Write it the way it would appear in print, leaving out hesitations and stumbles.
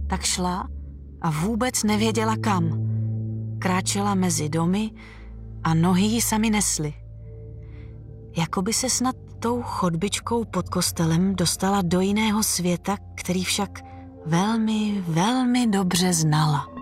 tak šla a vůbec nevěděla kam. Kráčela mezi domy a nohy ji sami nesly. Jakoby se snad tou chodbičkou pod kostelem dostala do jiného světa, který však velmi, velmi dobře znala.